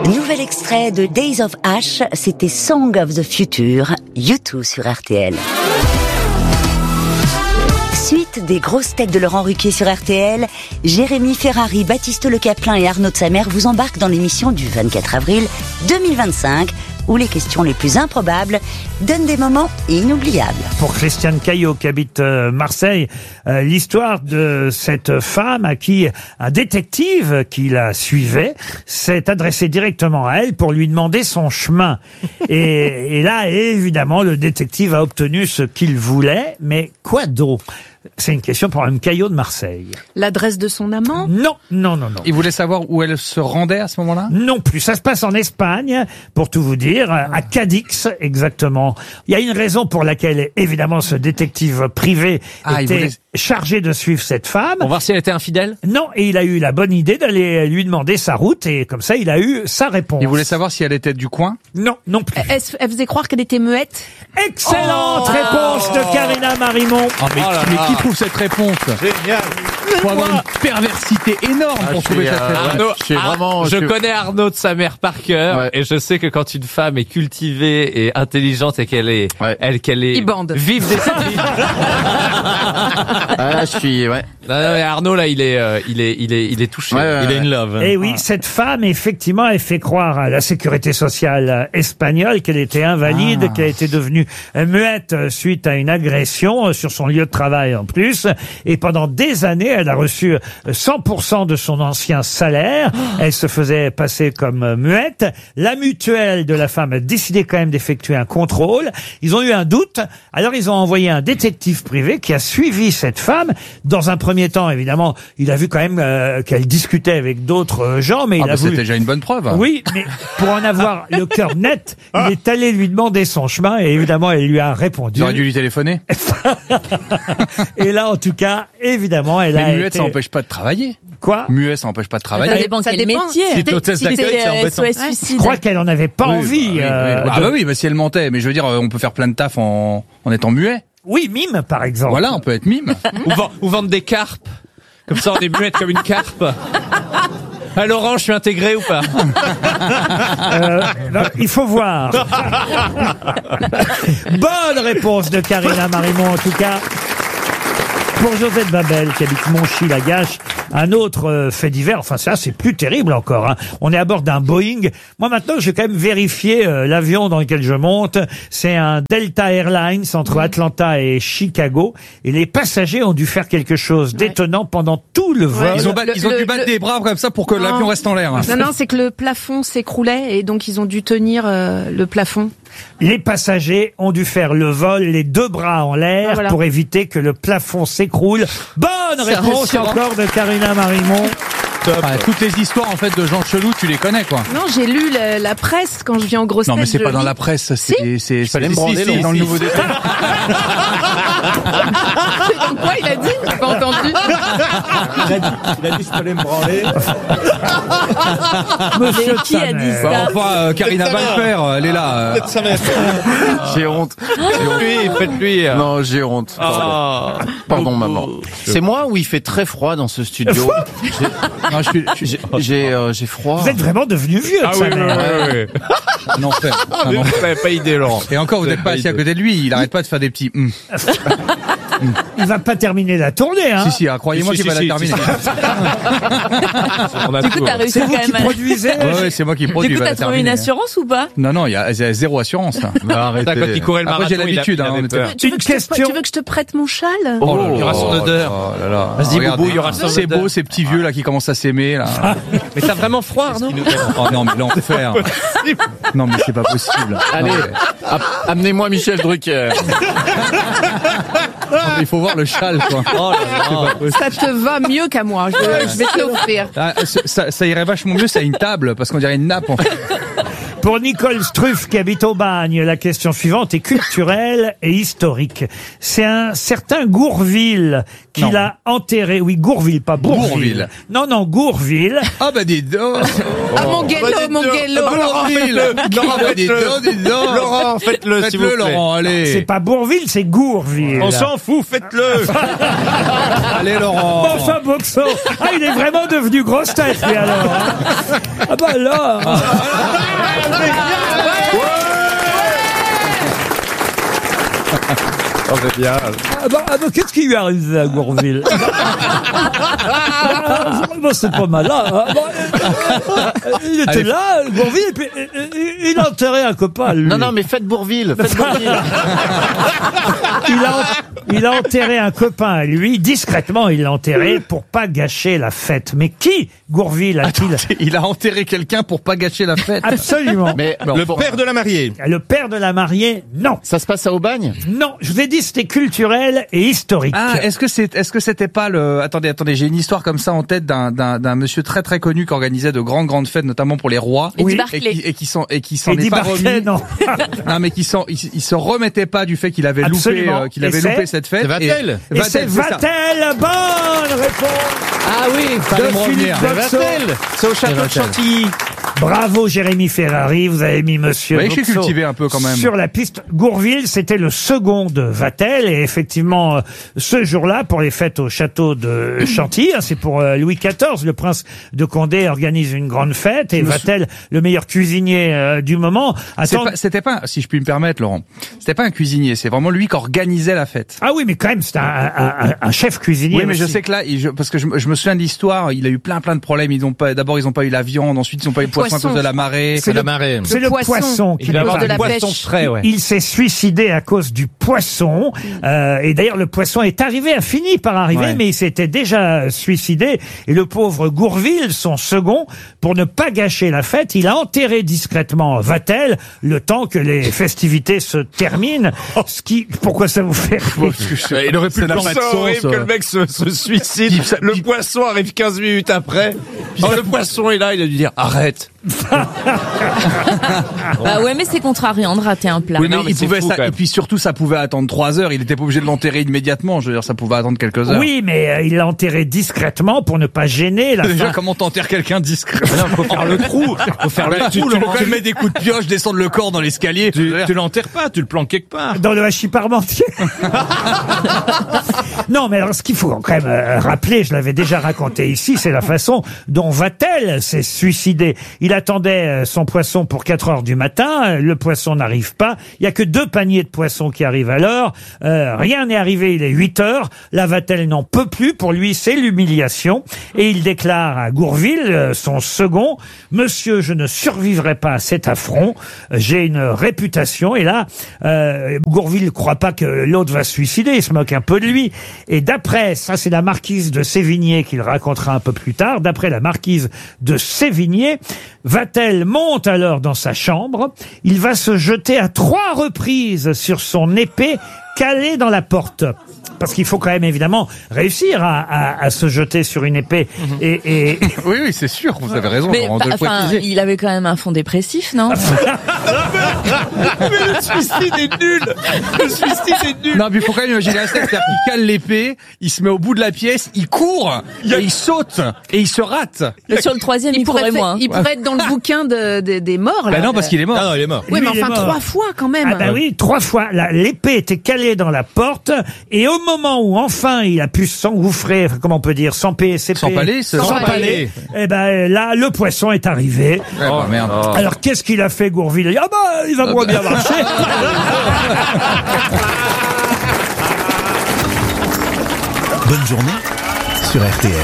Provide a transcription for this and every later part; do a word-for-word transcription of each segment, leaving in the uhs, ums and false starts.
Nouvel extrait de Days of Ash, c'était Song of the Future, U deux sur R T L. Suite des grosses têtes de Laurent Ruquier sur R T L, Jérémy Ferrari, Baptiste Le Caplin et Arnaud de Samer vous embarquent dans l'émission du vingt-quatre avril deux mille vingt-cinq, où les questions les plus improbables donnent des moments inoubliables. Pour Christiane Caillot qui habite euh, Marseille, euh, l'histoire de cette femme à qui un détective qui la suivait s'est adressé directement à elle pour lui demander son chemin. Et, et là, évidemment, le détective a obtenu ce qu'il voulait, mais quoi d'autre ? C'est une question pour un Caillot de Marseille. L'adresse de son amant ? Non, non, non, non. Il voulait savoir où elle se rendait à ce moment-là ? Non plus. Ça se passe en Espagne, pour tout vous dire, à Cadix, exactement. Il y a une raison pour laquelle, évidemment, ce détective privé ah, était voulait... chargé de suivre cette femme. Pour voir si elle était infidèle ? Non, et il a eu la bonne idée d'aller lui demander sa route, et comme ça, il a eu sa réponse. Il voulait savoir si elle était du coin ? Non, non plus. Elle, elle faisait croire qu'elle était muette ? Excellente oh réponse de Karina Marimont. Oh, mais, oh là mais là. qui trouve cette réponse ? Génial. Faut avoir une perversité énorme Ah, pour je trouver suis, cette euh, réponse. Arnaud, je suis Ar- vraiment- je je suis- connais Arnaud de sa mère par cœur, Ouais. et je sais que quand une femme est cultivée et intelligente et qu'elle est, Ouais. elle, qu'elle est Il bande. vive d'esprit. Ah, là, je suis, ouais. Non, non, mais Arnaud là, il est, euh, il est, il est, il est touché. Ouais, ouais, il est ouais. in love. Et oui, cette femme, effectivement, elle fait croire à la sécurité sociale espagnole qu'elle était invalide, Ah. qu'elle était devenue muette suite à une agression sur son lieu de travail en plus. Et pendant des années, elle a reçu cent pour cent de son ancien salaire. Elle se faisait passer comme muette. La mutuelle de la femme a décidé quand même d'effectuer un contrôle. Ils ont eu un doute. Alors, ils ont envoyé un détective privé qui a suivi cette femme. Dans un premier temps, évidemment, il a vu quand même euh, qu'elle discutait avec d'autres euh, gens, mais Ah, il bah, a voulu... c'est déjà une bonne preuve. Oui, mais pour en avoir le cœur net, il est allé lui demander son chemin et évidemment, elle lui a répondu. J'aurais dû lui téléphoner. Et là, en tout cas, évidemment, elle a Mais muette, été... ça n'empêche pas de travailler. Quoi? Muet, ça n'empêche pas de travailler. Ça dépend quel métier. Si t'es hôtesse d'accueil, c'est embêtant. Je crois qu'elle en avait pas Oui, envie. bah, oui, euh, oui. Ah de- bah oui, bah si elle mentait, mais je veux dire, on peut faire plein de taf en, en étant muet. Oui, mime, par exemple. Voilà, on peut être mime. Ou, vend- ou vendre des carpes. Comme ça, on est muette comme une carpe. Ah, Laurent, je suis intégré ou pas? Euh, non, il faut voir. Bonne réponse de Karina Marimont, en tout cas. Pour Josette Babel, qui habite Monchy-la-Gâche, un autre euh, fait divers, enfin ça c'est plus terrible encore, hein. On est à bord d'un Boeing. Moi maintenant je vais quand même vérifier euh, l'avion dans lequel je monte. C'est un Delta Airlines entre Atlanta et Chicago. Et les passagers ont dû faire quelque chose d'étonnant pendant tout le vol. Ils ont, ba- Le- ils ont le- dû battre le- des bras comme ça pour que Non. l'avion reste en l'air. Non, non, c'est que le plafond s'écroulait et donc ils ont dû tenir euh, le plafond. Les passagers ont dû faire le vol les deux bras en l'air Ah, voilà. pour éviter que le plafond s'écroule. Bonne C'est réponse rassurant. encore de Karina Marimont. Ah, toutes les histoires en fait de Jean Chelou, tu les connais quoi. Non, j'ai lu la, la presse quand je viens en grosse Non mais tête, c'est je pas dans lis. la presse, ça, c'est Si. c'est fallait c'est- me branler, si, si, non, dans le si, nouveau si. détail. Donc quoi, il a dit? J'ai pas entendu. Il a dit, il a dit, je peux aller me branler. Monsieur qui a dit Tsaner. Bah, enfin, euh, Karina va le faire, elle est là. euh. J'ai honte. Faites-lui, faites-lui. Non, j'ai honte. Pardon, Ah. Pardon maman. C'est moi ou il fait très froid dans ce studio? Non, je suis, je suis- J'ai, j'ai, euh, j'ai froid. Vous êtes vraiment devenu vieux, Ah oui, oui, Tsaner. oui, oui, oui. un enfer. Un enfer. Pas, pas idée, Laurent. Et encore, vous n'êtes pas assis à côté de lui, il arrête pas de faire des petits. hum. Il va pas terminer la tournée, hein. Si si, ah, croyez-moi Si, qu'il si, va la si, terminer. On a Du coup, tout, t'as hein. réussi C'est quand vous qui même. produisez. Ouais, ouais, c'est moi qui produis. Du il coup, va t'as la trouvé une terminer. assurance ou pas? Non non, il y a, il y a zéro assurance là. Putain, quand il courait le Après, marathon, j'ai il a- l'habitude, il hein, avait on était- peur. Tu veux, Une que je te, question. tu veux que je te prête mon châle? Oh là il y aura là, son odeur. oh là là. Vas-y, Regarde, Boubou, il y aura son C'est odeur. beau, ces petits vieux là qui commencent à s'aimer là. Mais t'as vraiment froid, Arnaud? Oh non, mais l'enfer. Non, mais c'est pas possible. Allez, Non, mais- ap- amenez-moi Michel Drucker. non, mais il faut voir le châle, quoi. Oh là là. Ça te va mieux qu'à moi, je, je vais te l'offrir. Ah, ça, ça irait vachement mieux, c'est une table, parce qu'on dirait une nappe, en fait. Pour Nicole Struff qui habite au Bagne, la question suivante est culturelle et historique. C'est un certain Gourville qui Non. l'a enterré. Oui, Gourville, pas Bourville. Bourville. Non, non, Gourville. Ah bah dis donc. Ah, Monguello, Monguello. Bourville. Non, bah dis donc, dis donc. Laurent, faites-le, s'il vous Faites-le, plaît. Laurent, allez. C'est pas Bourville, c'est Gourville. On s'en fout, faites-le. Allez, Laurent. Bon, enfin, Boxo. Ah, il est vraiment devenu grosse tête, lui, alors. hein. Ah bah alors. Oh, c'est bien. Ah bah, ah bah, qu'est-ce qui lui est arrivé à Gourville? Ah, bah, c'est pas mal, là. Ah, bah, euh, il était Allez. là, Gourville, et puis euh, euh, il a enterré un copain, lui. Non, non, mais faites Bourville, faites Bourville. Il a, il a enterré un copain à lui, discrètement, il l'a enterré pour pas gâcher la fête. Mais qui, Gourville, a-t-il? Il a enterré quelqu'un pour pas gâcher la fête. Absolument. Mais Le pour- père de la mariée. Le père de la mariée, non. ça se passe à Aubagne? Non, je vous ai dit c'était culturel et historique. Ah, est-ce que c'est, est-ce que c'était pas le, attendez, attendez, j'ai une histoire comme ça en tête d'un, d'un, d'un monsieur très très connu qui organisait de grandes grandes fêtes, notamment pour les rois. Eddie Oui. Et Barclay. qui, et qui s'en, et qui s'en Eddie est pas Barclay, remis. non. Non, mais qui s'en, il, il se remettait pas du fait qu'il avait loupé, Absolument. euh, qu'il Et avait c'est loupé cette fête. C'est Vatel. Et, Et c'est c'est ça. Vatel, bonne réponse Ah oui, fallait de me Philippe revenir. Boxo. C'est au château de Chantilly. Bravo Jérémy Ferrari, vous avez mis monsieur Oui, je suis Boxo cultivé un peu quand même. sur la piste. Gourville, c'était le second de Vatel et effectivement euh, ce jour-là pour les fêtes au château de Chantilly, hein, c'est pour euh, Louis quatorze, le prince de Condé organise une grande fête et Vatel, le meilleur cuisinier euh, du moment, C'est attend. pas- C'était pas, si je puis me permettre, Laurent, c'était pas un cuisinier, c'est vraiment lui qui organisait la fête. Ah oui, mais quand même c'est un, un, un- un chef cuisinier. Oui, mais je aussi. sais que là, il- je- parce que je, me- je me souviens de l'histoire, il a eu plein plein de problèmes. Ils ont pas, d'abord ils ont pas eu la viande, ensuite ils ont pas eu le poisson à Poisson. cause de la marée. C'est le- marée. C'est le poisson. poisson qui Il va le avoir de du la poisson pêche. frais, ouais. Il s'est suicidé à cause du poisson. Euh, et d'ailleurs, le poisson est arrivé, a fini par arriver, Ouais. mais il s'était déjà suicidé. Et le pauvre Gourville, son second, pour ne pas gâcher la fête, il a enterré discrètement Vatel le temps que les festivités se terminent. Ce qui, pourquoi ça vous fait rire? Il aurait pu Ça n'a le pas de penser sens, horrible euh. que le mec se, se suicide. Puis ça- le puis- poisson arrive quinze minutes après. Oh, le poisson est là, il a dû dire arrête. Bah ouais, mais c'est contrariant de rater un plat. Oui, mais, non, mais il c'est pouvait fou, ça, quand même. et puis surtout ça pouvait attendre trois heures. Il était pas obligé de l'enterrer immédiatement. Je veux dire, ça pouvait attendre quelques heures. Oui, mais euh, il l'a enterré discrètement pour ne pas gêner la Déjà, fin. comment t'enterres quelqu'un discret? Faut faire le trou. Faut faire le Tu, trou. tu, Laurent. tu mets des coups de pioche, descendre le corps dans l'escalier. Tu, tu l'enterres pas, tu le planques quelque part. Dans le hachis parmentier. Non, mais alors ce qu'il faut quand même euh, rappeler, je l'avais déjà raconté ici, c'est la façon dont Vatel s'est suicidé. Il attendait euh, son poisson pour quatre heures du matin, euh, le poisson n'arrive pas, il y a que deux paniers de poissons qui arrivent à l'heure, euh, rien n'est arrivé, il est huit heures, la Vatel n'en peut plus, pour lui c'est l'humiliation, et il déclare à Gourville, euh, son second, « Monsieur, je ne survivrai pas à cet affront, j'ai une réputation », et là, euh, Gourville ne croit pas que l'autre va se suicider, il se moque un peu de lui. Et d'après, ça c'est la marquise de Sévigné qu'il racontera un peu plus tard, d'après la marquise de Sévigné, Vatel monte alors dans sa chambre, il va se jeter à trois reprises sur son épée calée dans la porte. Parce qu'il faut quand même évidemment réussir à, à, à se jeter sur une épée. Et, et... Oui, oui, c'est sûr. Vous avez raison. Mais Laurent, de bah, le enfin, préciser. il avait quand même un fond dépressif, non? Mais le suicide est nul. Le suicide est nul. Non, mais il faut quand même imaginer la scène. C'est-à-dire qu'il cale l'épée, il se met au bout de la pièce, il court, et il saute, et il se rate. Mais sur le troisième, il, Il pourrait, pourrait fa- moins. il pourrait être dans le bouquin de, de- des morts, là. Bah non, parce qu'il est mort. Non, non, il est mort. Oui, Lui, mais il est enfin, mort. trois fois quand même. Ah bah oui, trois fois. La- L'épée était calée dans la porte et au moment où enfin il a pu s'engouffrer, enfin, comment on peut dire, s'empaler, S'empaler, se- s'empaler, eh ben là le poisson est arrivé. Ouais, bah, merde. Alors qu'est-ce qu'il a fait Gourville? Il a dit, ah bah il va moins bien marcher. Bonne journée sur R T L.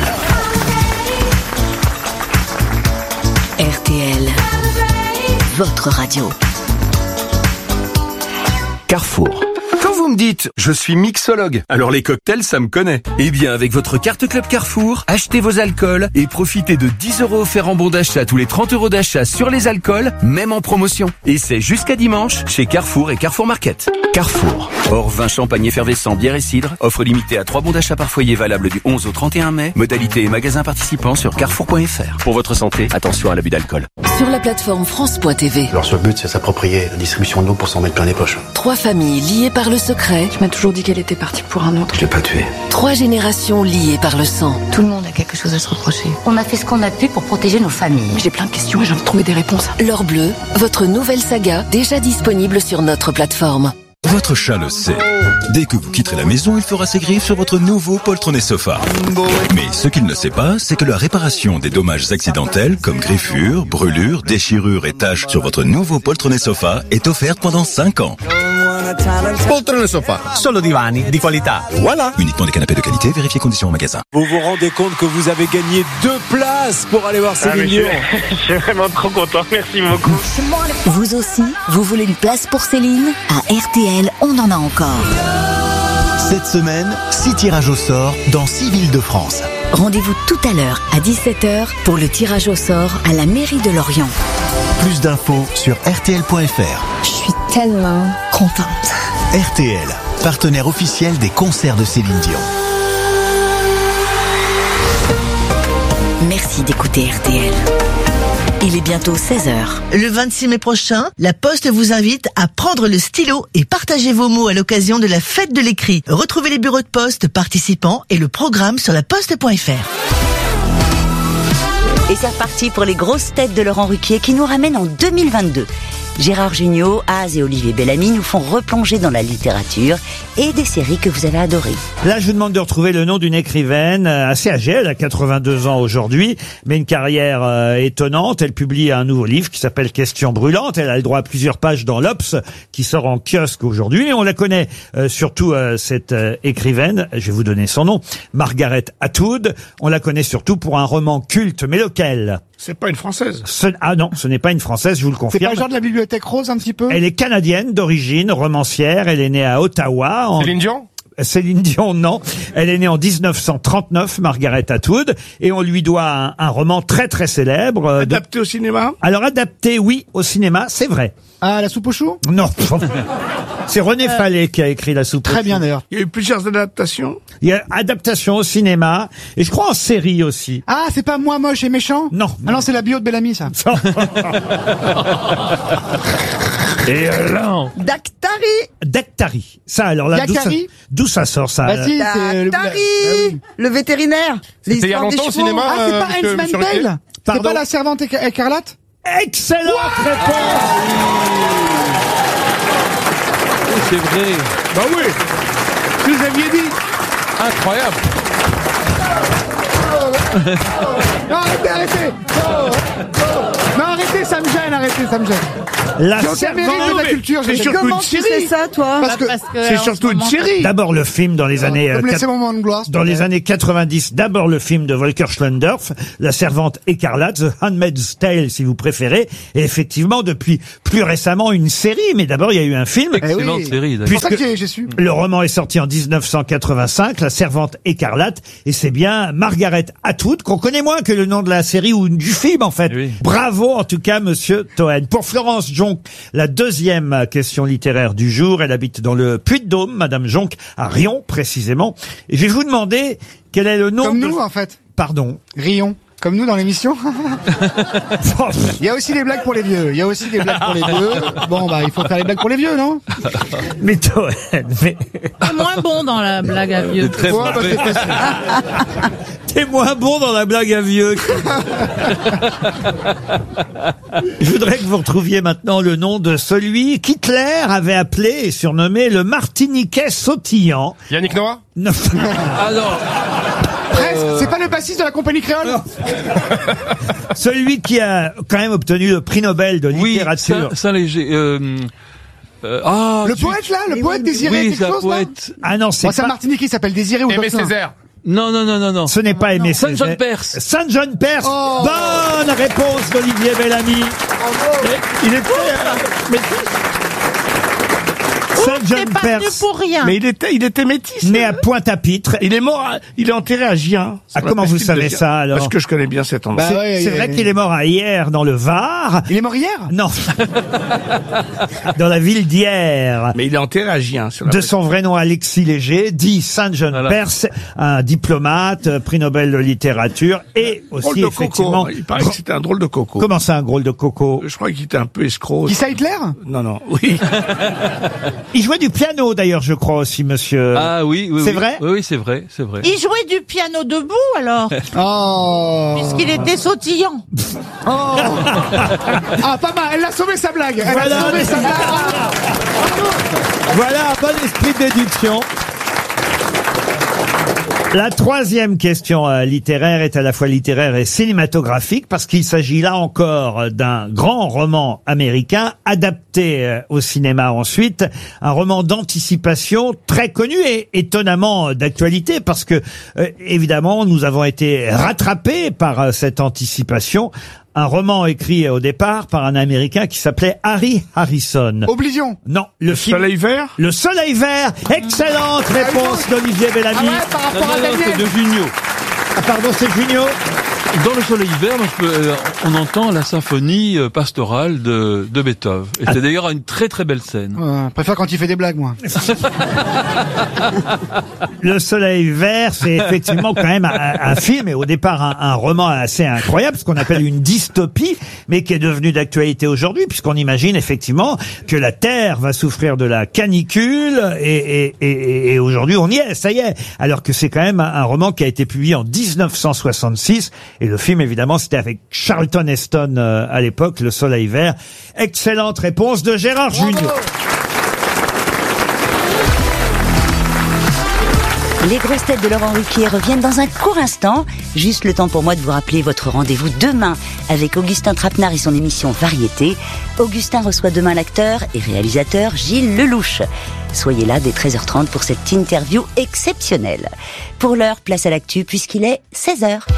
R T L, votre radio. Carrefour. Quand vous me dites « je suis mixologue », alors les cocktails, ça me connaît. Eh bien, avec votre carte Club Carrefour, achetez vos alcools et profitez de dix euros offerts en bon d'achat tous les trente euros d'achat sur les alcools, même en promotion. Et c'est jusqu'à dimanche chez Carrefour et Carrefour Market. Carrefour. Hors vin, champagne effervescent, bière et cidre. Offre limitée à trois bons d'achat par foyer valable du onze au trente et un mai. Modalité et magasins participants sur carrefour point f r. Pour votre santé, attention à l'abus d'alcool. Sur la plateforme France point T V. Leur seul but, c'est s'approprier la distribution de l'eau pour s'en mettre plein les poches. Trois familles liées par le secret. Tu m'as toujours dit qu'elle était partie pour un autre. Je l'ai pas tué. Trois générations liées par le sang. Tout le monde a quelque chose à se reprocher. On a fait ce qu'on a pu pour protéger nos familles. J'ai plein de questions et j'ai envie de trouver des réponses. L'Or Bleu, votre nouvelle saga, déjà disponible sur notre plateforme. Votre chat le sait. Dès que vous quitterez la maison, il fera ses griffes sur votre nouveau poltronné sofa. Mais ce qu'il ne sait pas, c'est que la réparation des dommages accidentels, comme griffures, brûlures, déchirures et taches sur votre nouveau poltronné sofa est offerte pendant cinq ans. Poltrone sofa, solo divani di qualità. Voilà. Uniquement des canapés de qualité, vérifiez conditions en magasin. Vous vous rendez compte que vous avez gagné deux places pour aller voir Céline Dion. Ah, je suis vraiment trop content, merci beaucoup. Vous aussi, vous voulez une place pour Céline? À R T L, on en a encore. Cette semaine, six tirages au sort dans six villes de France. Rendez-vous tout à l'heure à dix-sept heures pour le tirage au sort à la mairie de Lorient. Plus d'infos sur R T L point F R. Je suis tellement contente. R T L, partenaire officiel des concerts de Céline Dion. Merci d'écouter R T L. Il est bientôt seize heures. Le vingt-six mai prochain, La Poste vous invite à prendre le stylo et partager vos mots à l'occasion de la fête de l'écrit. Retrouvez les bureaux de poste participants et le programme sur la poste point F R. Et c'est reparti pour les grosses têtes de Laurent Ruquier qui nous ramènent en deux mille vingt-deux. Gérard Jugnot, Az et Olivier Bellamy nous font replonger dans la littérature et des séries que vous avez adorées. Là, je vous demande de retrouver le nom d'une écrivaine assez âgée, elle a quatre-vingt-deux ans aujourd'hui, mais une carrière euh, étonnante. Elle publie un nouveau livre qui s'appelle Questions brûlantes. Elle a le droit à plusieurs pages dans l'Obs, qui sort en kiosque aujourd'hui. Et on la connaît euh, surtout, euh, cette euh, écrivaine, je vais vous donner son nom, Margaret Atwood. On la connaît surtout pour un roman culte, mais lequel ? C'est pas une Française. Ce, ah non, ce n'est pas une Française, je vous le confirme. C'est pas le genre de la Bibliothèque Rose un petit peu? Elle est canadienne d'origine, romancière. Elle est née à Ottawa. En... Céline Dion? Céline Dion, non. Elle est née en dix-neuf cent trente-neuf, Margaret Atwood, et on lui doit un, un roman très très célèbre. Euh, adapté de... au cinéma? Alors adapté, oui, au cinéma, c'est vrai. Ah, La Soupe aux choux? Non. C'est René euh, Fallet qui a écrit La Soupe aux choux. Très bien d'ailleurs. Il y a eu plusieurs adaptations. Il y a adaptation au cinéma, et je crois en série aussi. Ah, c'est pas Moi moche et méchant? Non. Ah non, c'est la bio de Bellamy, ça. Et là, Dactari. Dactari. Ça, alors là, d'où ça, d'où ça sort, ça? Bah si, c'est le... Dactari, oui. Le vétérinaire. C'était il y a longtemps au cinéma. Ah, c'est pas euh, Hans Mandel? C'est pas La Servante écarlate? Excellente wow réponse. Oh, c'est vrai. Bah oui. Ce que vous aviez dit. Incroyable. Non, arrêtez, arrêtez. Non, arrêtez, ça me gêne, arrêtez, ça me gêne. La Servante de la culture, j'ai surtout comment tu sais ça, toi? Parce que, parce que c'est surtout une série. D'abord le film dans les années Comme laissez mon moment de gloire. dans les années quatre-vingt-dix. D'abord le film de Volker Schlendorf, La Servante écarlate, The Handmaid's Tale si vous préférez. Et effectivement depuis plus récemment une série, mais d'abord il y a eu un film. Excellente oui. série. C'est pour ça que j'ai su. Le roman est sorti en dix-neuf cent quatre-vingt-cinq, La Servante écarlate, et c'est bien Margaret Atwood qu'on connaît moins que le nom de la série ou du film en fait. Oui. Bravo en tout cas Monsieur Toen. Pour Florence Jonc, la deuxième question littéraire du jour, elle habite dans le Puy-de-Dôme, Madame Jonc, à Rion précisément. Et je vais vous demander quel est le nom Comme de... nous en fait. Pardon. Rion. Comme nous dans l'émission. Il y a aussi des blagues pour les vieux. Il y a aussi des blagues pour les vieux. Bon, bah, il faut faire les blagues pour les vieux, non? Mais Toen, mais... C'est moins bon dans la blague à vieux. Très Ouais, parce que T'es moins bon dans la blague à vieux. Je voudrais que vous retrouviez maintenant le nom de celui qu'Hitler avait appelé et surnommé le Martiniquais sautillant. Yannick Noah? Non. Ah non. Presque. C'est pas le bassiste de la compagnie créole? Celui qui a quand même obtenu le prix Nobel de Oui, littérature. Saint-Léger. Euh, euh, ah, Le tu- poète là? Le Mais poète oui, Désiré Oui, quelque c'est un chose là? poète. Ah non, c'est Oh, c'est un pas... Martiniquais qui s'appelle Désiré ou Aimé Docteur. Césaire. Non, non, non, non, non. Ce n'est pas Aimé Saint John Césaire. Perse. Saint John Perse. Oh. Bonne réponse d'Olivier Bellamy. Il est prêt. Mais Saint John t'es pas venu Perse. pour rien. Mais il était, il était métis. Né à Pointe-à-Pitre. Il est mort, à- il est enterré à Gien. Ah, comment vous savez ça, alors? Parce que je connais bien cet endroit. C'est Bah ouais, c'est vrai qu'il est mort à Hyères, dans le Var. Il est mort hier? Non. Dans la ville d'Hyères. Mais il est enterré à Gien. Sur la De son vrai nom, Alexis Léger, dit Saint John Voilà. Perse, un diplomate, euh, prix Nobel de littérature, et drôle aussi, de effectivement... coco. Il paraît que c'était un drôle de coco. Comment ça, un drôle de coco? Je crois qu'il était un peu escroc. Qui ça, Hitler? Non, non, oui. Il jouait du piano, d'ailleurs, je crois aussi, monsieur. Ah oui, oui, C'est oui. vrai? Oui, oui, c'est vrai, c'est vrai. Il jouait du piano debout, alors. Oh. Puisqu'il était sautillant. Oh. Ah, pas mal. Elle a sauvé sa blague. Elle Voilà. a sauvé sa blague. Voilà un bon esprit de déduction. La troisième question euh, littéraire est à la fois littéraire et cinématographique parce qu'il s'agit là encore euh, d'un grand roman américain adapté euh, au cinéma ensuite, un roman d'anticipation très connu et étonnamment euh, d'actualité parce que euh, évidemment nous avons été rattrapés par euh, cette anticipation. Un roman écrit au départ par un Américain qui s'appelait Harry Harrison. Oblivion. Non, le, Le film- soleil vert. Le Soleil Vert. Excellente réponse d'Olivier Bellamy. Ah ouais, par Non, rapport non, à non, c'est Daniel. de Junio. Ah, pardon, c'est Junio. Dans le soleil vert, moi, je peux, euh, on entend la symphonie euh, pastorale de, de Beethoven. Et c'est d'ailleurs une très très belle scène. Ouais, je préfère quand il fait des blagues, moi. Le Soleil Vert, c'est effectivement quand même un, un film et au départ un, un roman assez incroyable, ce qu'on appelle une dystopie, mais qui est devenu d'actualité aujourd'hui, puisqu'on imagine effectivement que la Terre va souffrir de la canicule et, et, et, et aujourd'hui on y est, ça y est. Alors que c'est quand même un, un roman qui a été publié en dix-neuf cent soixante-six et le film évidemment c'était avec Charlton Heston euh, à l'époque, Le Soleil Vert. Excellente réponse de Gérard Junior. Les grosses têtes de Laurent Ruquier reviennent dans un court instant. Juste le temps pour moi de vous rappeler votre rendez-vous demain avec Augustin Trapenard et son émission Variété. Augustin reçoit demain l'acteur et réalisateur Gilles Lelouch. Soyez là dès treize heures trente pour cette interview exceptionnelle. Pour l'heure, place à l'actu puisqu'il est seize heures.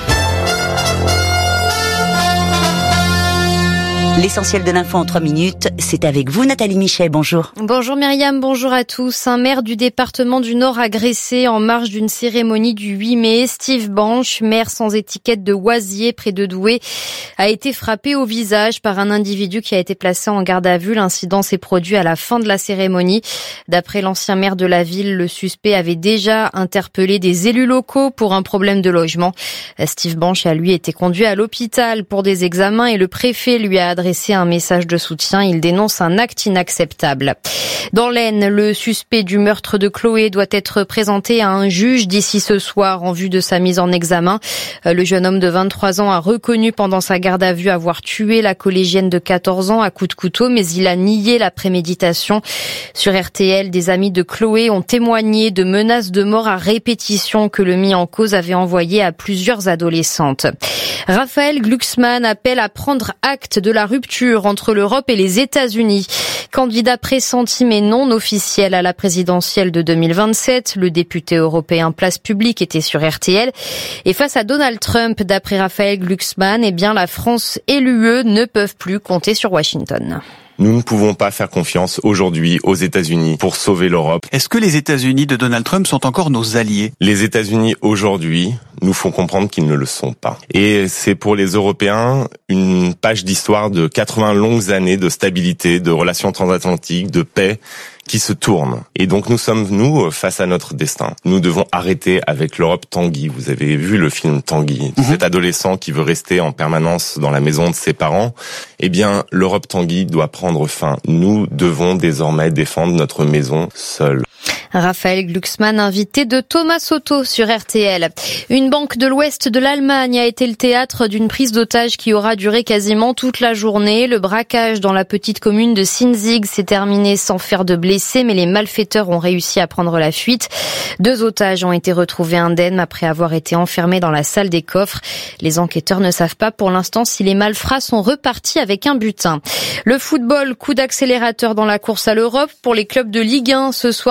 L'essentiel de l'info en trois minutes, c'est avec vous Nathalie Michet, bonjour. Bonjour Myriam, bonjour à tous. Un maire du département du Nord agressé en marge d'une cérémonie du huit mai. Steve Banch, maire sans étiquette de Oisier près de Douai, a été frappé au visage par un individu qui a été placé en garde à vue. L'incident s'est produit à la fin de la cérémonie. D'après l'ancien maire de la ville, le suspect avait déjà interpellé des élus locaux pour un problème de logement. Steve Banch a lui été conduit à l'hôpital pour des examens et le préfet lui a adressé un message de soutien. Il dénonce un acte inacceptable. Dans l'Aisne, le suspect du meurtre de Chloé doit être présenté à un juge d'ici ce soir en vue de sa mise en examen. Le jeune homme de vingt-trois ans a reconnu pendant sa garde à vue avoir tué la collégienne de quatorze ans à coups de couteau, mais il a nié la préméditation. Sur R T L, des amis de Chloé ont témoigné de menaces de mort à répétition que le mis en cause avait envoyées à plusieurs adolescentes. Raphaël Glucksmann appelle à prendre acte de la rupture entre l'Europe et les États-Unis. Candidat pressenti mais non officiel à la présidentielle de deux mille vingt-sept, le député européen Place Publique était sur R T L. Et face à Donald Trump, d'après Raphaël Glucksmann, eh bien la France et l'U E ne peuvent plus compter sur Washington. Nous ne pouvons pas faire confiance aujourd'hui aux États-Unis pour sauver l'Europe. Est-ce que les États-Unis de Donald Trump sont encore nos alliés? Les États-Unis aujourd'hui nous font comprendre qu'ils ne le sont pas. Et c'est pour les Européens une page d'histoire de quatre-vingts longues années de stabilité, de relations transatlantiques, de paix qui se tourne. Et donc nous sommes, nous, face à notre destin. Nous devons arrêter avec l'Europe Tanguy. Vous avez vu le film Tanguy, mmh. cet adolescent qui veut rester en permanence dans la maison de ses parents. Eh bien, l'Europe Tanguy doit prendre fin. Nous devons désormais défendre notre maison seule. Raphaël Glucksmann, invité de Thomas Soto sur R T L. Une banque de l'ouest de l'Allemagne a été le théâtre d'une prise d'otage qui aura duré quasiment toute la journée. Le braquage dans la petite commune de Sinzig s'est terminé sans faire de blessés, mais les malfaiteurs ont réussi à prendre la fuite. Deux otages ont été retrouvés indemnes après avoir été enfermés dans la salle des coffres. Les enquêteurs ne savent pas pour l'instant si les malfrats sont repartis avec un butin. Le football, coup d'accélérateur dans la course à l'Europe. Pour les clubs de Ligue un, ce soir, c'est le coup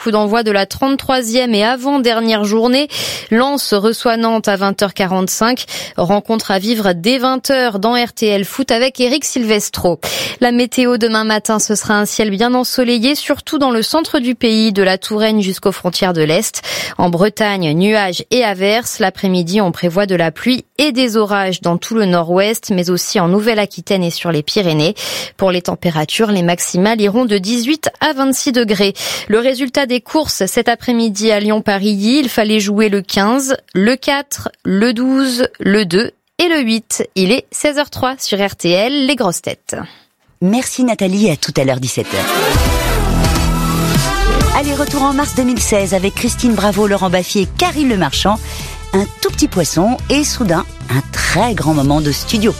coup d'envoi de la trente-troisième et avant-dernière journée. Lens reçoit Nantes à vingt heures quarante-cinq. Rencontre à vivre dès vingt heures dans R T L Foot avec Eric Silvestro. La météo demain matin, ce sera un ciel bien ensoleillé, surtout dans le centre du pays, de la Touraine jusqu'aux frontières de l'Est. En Bretagne, nuages et averses. L'après-midi, on prévoit de la pluie et des orages dans tout le nord-ouest, mais aussi en Nouvelle-Aquitaine et sur les Pyrénées. Pour les températures, les maximales iront de dix-huit à vingt-six degrés. Le résultat des courses cet après-midi à Lyon-Paris, il fallait jouer le quinze, le quatre, le douze, le deux et le huit. Il est seize heures trois sur R T L, les grosses têtes. Merci Nathalie, à tout à l'heure dix-sept heures. Allez, retour en mars deux mille seize avec Christine Bravo, Laurent Baffy et Karine Le Marchand. Un tout petit poisson et soudain, un très grand moment de studio.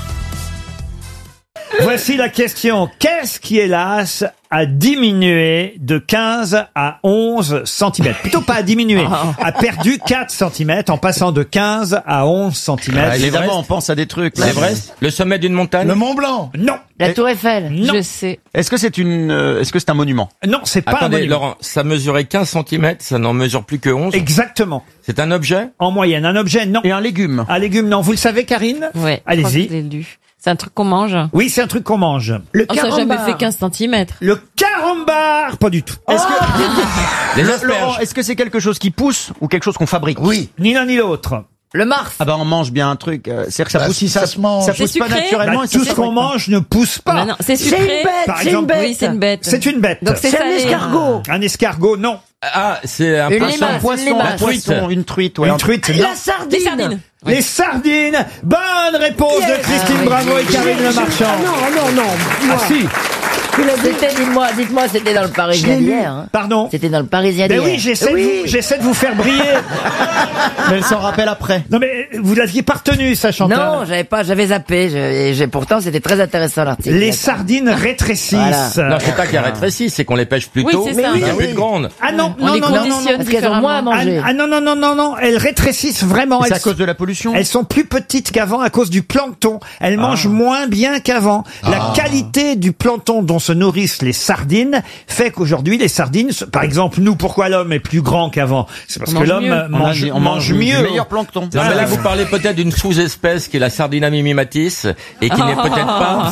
Voici la question. Qu'est-ce qui, hélas, a diminué de quinze à onze centimètres? Plutôt pas a diminué, a perdu quatre centimètres en passant de quinze à onze centimètres. Ah, évidemment, on pense à des trucs. L'Everest? Le sommet d'une montagne? Le Mont Blanc? Non. La Tour Eiffel? Non. Je sais. Est-ce que c'est une, euh, est-ce que c'est un monument? Non, c'est pas Attendez, un monument. Laurent, ça mesurait quinze centimètres, ça n'en mesure plus que onze? Exactement. C'est un objet? En moyenne, un objet, non. Et un légume? Un légume, non. Vous le savez, Karine? Ouais. Allez-y. C'est un truc qu'on mange. Oui, c'est un truc qu'on mange. Le Oh, ça n'a jamais carambar. fait quinze centimètres. Le carambar, pas du tout. Est-ce que, Les Le- asperges? Laurent, est-ce que c'est quelque chose qui pousse ou quelque chose qu'on fabrique? Oui. Ni l'un ni l'autre. Le Mars. Ah bah on mange bien un truc. euh, C'est-à-dire que ça Bah, pousse. si ça se mange. Ça C'est pousse pas sucré naturellement. Bah, et ça tout se ce qu'on fabrique pas. mange ne pousse pas. Non, non, c'est C'est sucré. une bête, Par c'est une exemple, bête. Oui, c'est une bête. C'est une bête. Donc c'est C'est un salé. escargot. Un escargot, non. Ah, c'est un Une poisson. limace. Un poisson, Une un limace. poisson, une truite, ouais. Une un- truite, non. La sardine. Les sardines. Les sardines. Bonne réponse de Christine Bravo et Karine Le Marchand. Non, non, non. Ah si. C'était, dites-moi, dites-moi, c'était dans le Parisien d'hier. Hein. Pardon. C'était dans le Parisien Mais d'hier. oui, j'essaie, Oui. De vous, j'essaie de vous faire briller. Mais elle s'en rappelle après. Non mais vous l'aviez pas retenu, ça, Chantal. Non, j'avais pas, j'avais zappé. Je- et j'ai, pourtant, c'était très intéressant l'article. Les sardines rétrécissent. Voilà. Non, c'est pas qu'elles rétrécissent, c'est qu'on les pêche plus Oui, tôt. c'est mais ça. il y a Oui, plus oui. de grandes. Ah non, On non, les non, non, non, non. conditionne Parce qu'elles ont moins à Ah, manger. ah non, non, non, non, non. Elles rétrécissent vraiment. C'est Elles, à cause de la pollution. elles sont plus petites qu'avant à cause du plancton. Elles mangent moins bien qu'avant. La qualité du plancton dont se nourrissent les sardines fait qu'aujourd'hui, les sardines, par exemple, nous, pourquoi l'homme est plus grand qu'avant? C'est parce On que mange l'homme mieux. On mange, a- on mange mange du mieux. meilleur plancton. Non, mais là, vous parlez peut-être d'une sous-espèce qui est la Sardina mimimatis et qui n'est peut-être pas.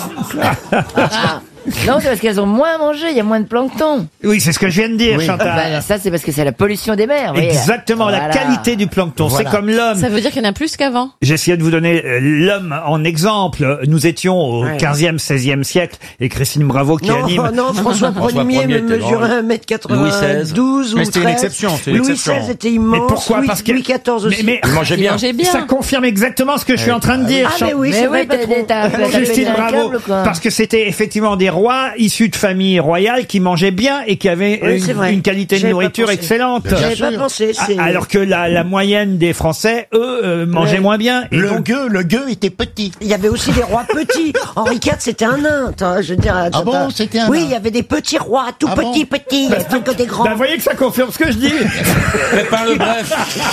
Ah. Non, c'est parce qu'elles ont moins à manger, il y a moins de plancton. Oui, c'est ce que je viens de dire, Oui. Chantal. Bah, ça, c'est parce que c'est la pollution des mers. vous voyez. Exactement, la Voilà. qualité du plancton. Voilà. C'est comme l'homme. Ça veut dire qu'il y en a plus qu'avant. J'essayais de vous donner euh, l'homme en exemple. Nous étions au Ouais. quinzième, seizième siècle et Christine Bravo qui Non, anime. non, François François Ier Ier était grand. mesurait un mètre quatre-vingt-douze ou Mais c'était une treize. exception, c'est une Louis exception. seize était immense. Mais pourquoi? Louis, Parce que- Louis quatorze aussi. Mais, mais- Il mangeait Il bien. mangeait bien. ça confirme exactement ce que je suis en train de dire. Ah, Chan- mais oui, Mais c'est oui, vrai, t'as- patron. t'as- t'as- t'as Christine pété un Bravo, câble, quoi. parce que c'était effectivement des rois issus de familles royales qui mangeaient bien et qui avaient Oui, c'est une, vrai. une qualité de J'avais pas nourriture pensé. excellente. J'avais pas pensé. Ah, c'est- Alors que la, la moyenne des Français, eux, euh, mangeaient Ouais. moins bien. Et Le donc, gueux, le gueux était petit. Il y avait aussi des rois petits. Henri quatre, c'était un nain. Attends, je veux dire, Ah attends, bon, attends. c'était un Oui, nain. il y avait des petits rois, tout Ah petits, bon petits. Il y avait pas que des grands. bah, vous voyez que ça confirme ce que je dis. Pépin le bref.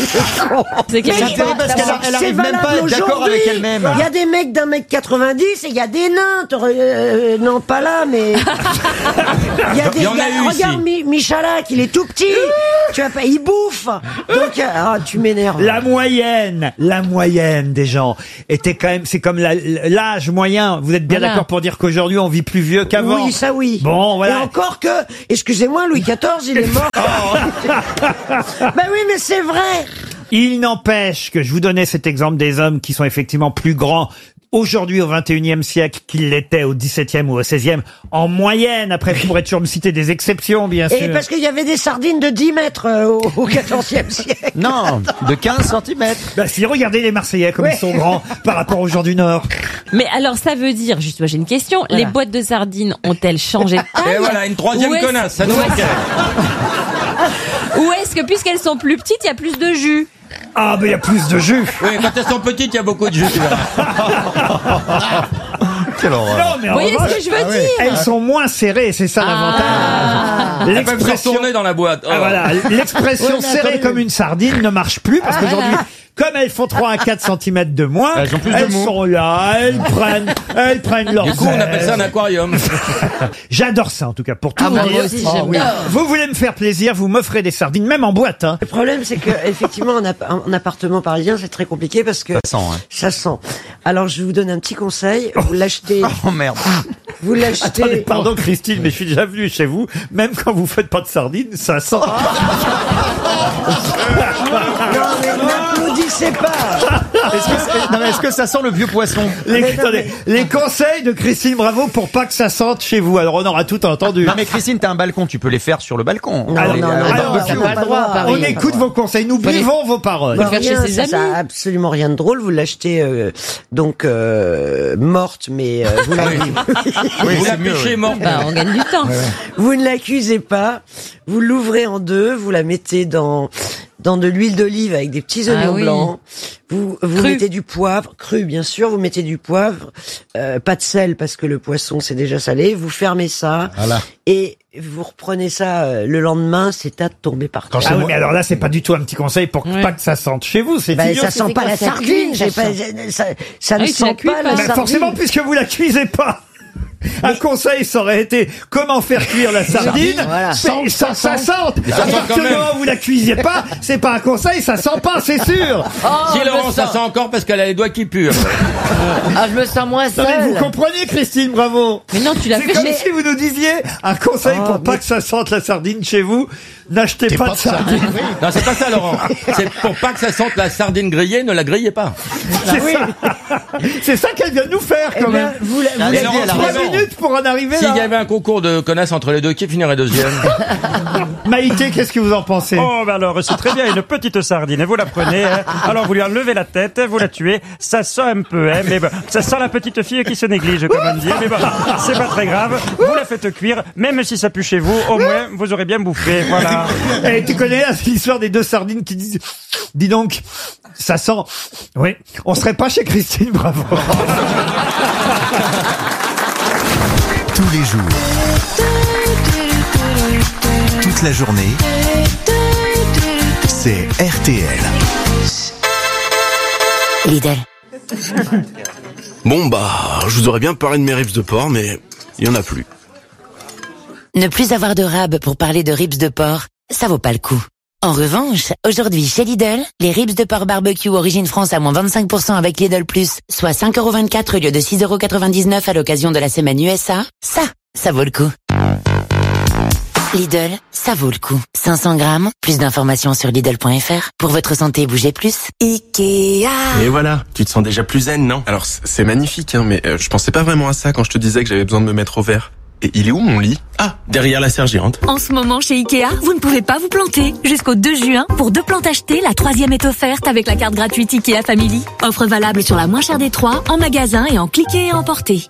C'est qu'elle Mais a il- pas- parce qu'elle a- elle c'est arrive même valable pas à être d'accord aujourd'hui. avec elle-même. Il y a des mecs d'un mètre quatre-vingt-dix et il y a des nains. T'aurais- euh, non, pas là, mais. Il y a des. Il y en a il y eu regarde ici. Mi- Michalak, il est tout petit. Tu vois pas, il bouffe. Donc, euh, ah, tu m'énerves. La moyenne, la moyenne des gens était quand même, c'est comme la- l'âge moyen. Vous êtes bien Voilà. d'accord pour dire qu'aujourd'hui on vit plus vieux qu'avant? Oui, ça oui. Bon, voilà. Et encore que, excusez-moi, Louis quatorze, il est mort. Ben oui, mais c'est vrai. Il n'empêche que je vous donnais cet exemple des hommes qui sont effectivement plus grands aujourd'hui au vingt et unième siècle qu'ils l'étaient au dix-septième ou au seizième en moyenne. Après, vous pourrez toujours me citer des exceptions, bien sûr. Et parce qu'il y avait des sardines de dix mètres euh, au, au quatorzième siècle. Non, de quinze centimètres. Bah si, regardez les Marseillais comme Ouais. ils sont grands par rapport aux gens du Nord. Mais alors ça veut dire, juste moi j'ai une question, les boîtes de sardines ont-elles changé de taille? Et voilà, une troisième Ou est-ce- connasse, ça nous Ou est-ce- manquait. Ou est-ce que puisqu'elles sont plus petites, il y a plus de jus? Ah, mais il y a plus de jus. Oui, quand elles sont petites, il y a beaucoup de jus, tu verras. Quelle horreur. Non, mais en Vous voyez revanche, ce que je veux ah ouais, dire? elles sont moins serrées, c'est ça l'avantage. Elles peuvent se retourner dans la boîte. Oh. Ah, voilà, l'expression Ouais, mais serrée attendez, comme une sardine ne marche plus parce qu'aujourd'hui, comme elles font trois à quatre centimètres de moins, Elles ont plus de elles mots. sont là, elles prennent, elles prennent leur Du coup, on appelle ça un zeste. aquarium. J'adore ça, en tout cas, pour tout Ah, vous moi dire. aussi, j'aime bien. Vous voulez me faire plaisir, vous m'offrez des sardines, même en boîte, hein. Le problème, c'est que effectivement, en, app- en appartement parisien, c'est très compliqué parce que Ça sent, hein. ça sent. Alors, je vous donne un petit conseil. Vous l'achetez. Oh merde. Vous l'achetez. Attendez, pardon Christine, mais je suis déjà venu chez vous, même quand vous faites pas de sardines, ça sent. Non, mais n'applaudissez pas. Est-ce que, non, mais est-ce que ça sent le vieux poisson? Les, Mais non, attendez, les conseils de Christine Bravo pour pas que ça sente chez vous. Alors on aura tout entendu. Non mais Christine, t'as un balcon, tu peux les faire sur le balcon. Non, Alors, non, non, alors, non, alors, t'as pas le droit à Paris. on écoute vos conseils, nous buvons vos paroles. Non, faire chez rien, ses ça, amis. ça a absolument rien de drôle. Vous l'achetez euh, donc euh, morte, mais euh, vous, la- Oui, vous la pêchez morte. Bah, on gagne du temps. vous ne l'accusez pas. Vous l'ouvrez en deux. Vous la mettez dans dans de l'huile d'olive avec des petits oignons Ah oui. blancs. Vous vous Cru. mettez du poivre cru, bien sûr. Vous mettez du poivre, euh, pas de sel parce que le poisson c'est déjà salé. Vous fermez ça Voilà. et vous reprenez ça euh, le lendemain. C'est à tomber par terre. Ah oui, mais alors là, c'est pas du tout un petit conseil pour Ouais. pas que ça sente chez vous, c'est Bah, idiot. ça sent c'est pas quoi, la ça sardine, cuit, j'ai ça pas, sent. ça, ça Ah ne oui, tu la sent cuis pas pas. la Bah, sardine. forcément, puisque vous la cuisez pas. Un conseil, ça aurait été comment faire cuire la sardine Voilà. sans, sans que ça sente. ça À sent partir quand du même. moment où vous la cuisiez pas, c'est pas un conseil, ça sent pas, c'est sûr. Si Laurent, ça sent encore parce qu'elle a les doigts qui puent. Ah, je me sens moins Non, mais vous seule. comprenez, Christine, bravo. Mais non, tu l'as C'est fait comme chez... si vous nous disiez un conseil Oh, pour pas mais- que ça sente la sardine chez vous. N'achetez pas, de sardine. Non, c'est pas ça, Laurent. C'est pour pas que ça sente la sardine grillée, ne la grillez pas. C'est ça. C'est ça qu'elle vient de nous faire, Eh quand bien, même. vous, la- vous Mais l'avez Laurent, dit, elle a Trois raison. minutes pour en arriver S'il y là. avait un concours de connasses entre les deux, qui finirait deuxième? Maïté, qu'est-ce que vous en pensez? Oh, bah alors, c'est très bien, une petite sardine, et vous la prenez, hein. Alors vous lui enlevez la tête, vous la tuez, ça sent un peu, hein, mais bon, ça sent la petite fille qui se néglige, comme on dit, mais bon, c'est pas très grave, vous la faites cuire, même si ça pue chez vous, au moins, vous aurez bien bouffé, voilà. Eh, tu connais là, l'histoire des deux sardines qui disent « Dis donc, ça sent... » Oui, on serait pas chez Christine, bravo. Tous les jours, toute la journée, c'est R T L. Lidl. Bon bah, je vous aurais bien parlé de mes ribs de porc, mais il y en a plus. Ne plus avoir de rab pour parler de ribs de porc, ça vaut pas le coup. En revanche, aujourd'hui chez Lidl, les ribs de porc barbecue origine France à moins vingt-cinq pour cent avec Lidl Plus, soit cinq euros vingt-quatre au lieu de six euros quatre-vingt-dix-neuf à l'occasion de la semaine U S A, ça, ça vaut le coup. Lidl, ça vaut le coup. cinq cents grammes, plus d'informations sur Lidl point F R. Pour votre santé, bougez plus. Ikea. Et voilà, tu te sens déjà plus zen, non? Alors c- c'est magnifique, hein, mais euh, je pensais pas vraiment à ça quand je te disais que j'avais besoin de me mettre au vert. Et il est où mon lit? Ah, derrière la sergérante. En ce moment, chez Ikea, vous ne pouvez pas vous planter. Jusqu'au deux juin, pour deux plantes achetées, la troisième est offerte avec la carte gratuite Ikea Family. Offre valable sur la moins chère des trois, en magasin et en cliquer et emporter.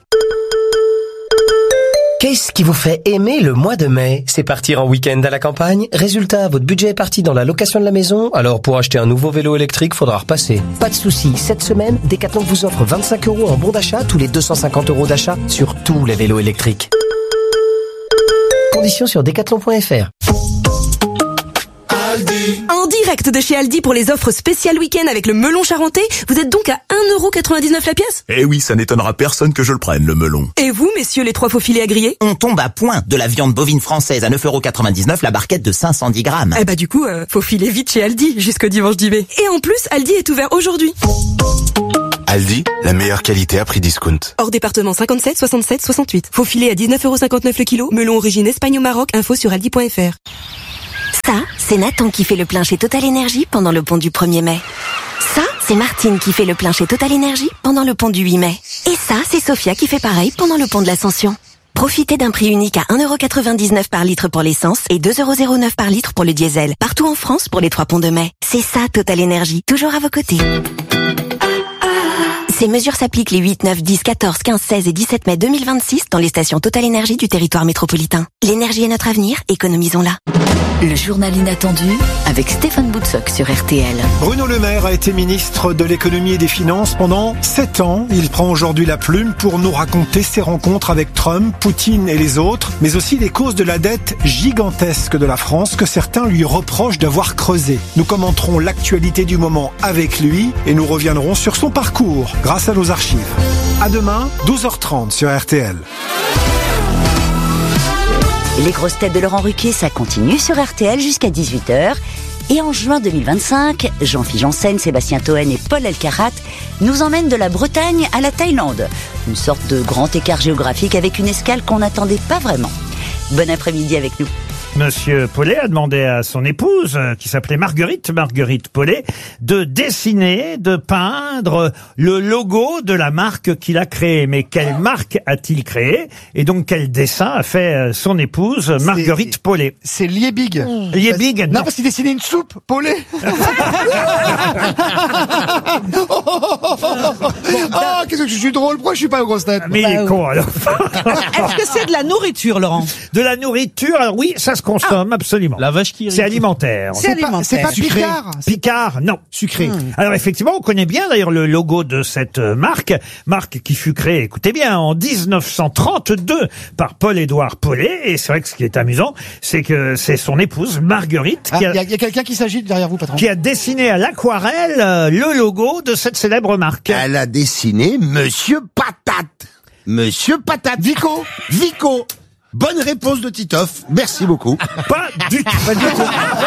Qu'est-ce qui vous fait aimer le mois de mai? C'est partir en week-end à la campagne? Résultat, votre budget est parti dans la location de la maison? Alors pour acheter un nouveau vélo électrique, faudra repasser. Pas de souci, cette semaine, Decathlon vous offre vingt-cinq euros en bon d'achat tous les deux cent cinquante euros d'achat sur tous les vélos électriques. Conditions sur decathlon point F R. En direct de chez Aldi pour les offres spéciales week-end avec le melon charentais, vous êtes donc à un euro quatre-vingt-dix-neuf la pièce? Eh oui, ça n'étonnera personne que je le prenne, le melon. Et vous, messieurs les trois faux filets à griller? On tombe à point de la viande bovine française à neuf euros quatre-vingt-dix-neuf la barquette de cinq cent dix grammes. Eh bah du coup, euh, faut filer vite chez Aldi jusqu'au dimanche dix mai. Et en plus, Aldi est ouvert aujourd'hui. Aldi, la meilleure qualité à prix discount. Hors département cinquante-sept, soixante-sept, soixante-huit. Faux filet à dix-neuf euros cinquante-neuf le kilo. Melon origine Espagne au Maroc. Info sur aldi point F R. Ça, c'est Nathan qui fait le plein chez Total Énergie pendant le pont du premier mai. Ça, c'est Martine qui fait le plein chez Total Énergie pendant le pont du huit mai. Et ça, c'est Sophia qui fait pareil pendant le pont de l'Ascension. Profitez d'un prix unique à un euro quatre-vingt-dix-neuf par litre pour l'essence et deux euros zéro neuf par litre pour le diesel. Partout en France pour les trois ponts de mai. C'est ça, Total Énergie. Toujours à vos côtés. Ces mesures s'appliquent les huit, neuf, dix, quatorze, quinze, seize et dix-sept mai deux mille vingt-six dans les stations Total Énergie du territoire métropolitain. L'énergie est notre avenir, économisons-la. Le journal inattendu avec Stéphane Boutsock sur R T L. Bruno Le Maire a été ministre de l'économie et des finances pendant sept ans. Il prend aujourd'hui la plume pour nous raconter ses rencontres avec Trump, Poutine et les autres, mais aussi les causes de la dette gigantesque de la France que certains lui reprochent d'avoir creusée. Nous commenterons l'actualité du moment avec lui et nous reviendrons sur son parcours grâce à nos archives. À demain, douze heures trente sur R T L. Les grosses têtes de Laurent Ruquier, ça continue sur R T L jusqu'à dix-huit heures. Et en juin deux mille vingt-cinq, Jean-Philippe Janssen, Sébastien Toen et Paul Elkarat nous emmènent de la Bretagne à la Thaïlande. Une sorte de grand écart géographique avec une escale qu'on n'attendait pas vraiment. Bon après-midi avec nous. Monsieur Paulet a demandé à son épouse, euh, qui s'appelait Marguerite, Marguerite Paulet, de dessiner, de peindre le logo de la marque qu'il a créée. Mais quelle marque a-t-il créé? Et donc quel dessin a fait euh, son épouse, Marguerite Paulet? C'est Liebig. Liebig, non. Non, parce qu'il dessinait une soupe, Paulet. Oh, qu'est-ce que je suis drôle. Pourquoi je suis pas aux grosses têtes? Mais il est con, alors. Est-ce que c'est de la nourriture, Laurent? De la nourriture, alors oui, ça se consomme, absolument. La vache qui rit. C'est alimentaire. C'est pas, c'est pas Sucré. Picard. Picard, non. Sucré. Mmh. Alors effectivement, on connaît bien d'ailleurs le logo de cette marque, marque qui fut créée, écoutez bien, en dix-neuf cent trente-deux par Paul-Édouard Paulet. Et c'est vrai que ce qui est amusant, c'est que c'est son épouse, Marguerite, Ah, qui il a, y a, y a quelqu'un qui s'agite derrière vous, patron. qui a dessiné à l'aquarelle euh, le logo de cette célèbre marque. Elle a dessiné Monsieur Patate. Monsieur Patate. Vico. Vico. Bonne réponse de Titoff. Merci beaucoup. Pas du tout. Pas du tout.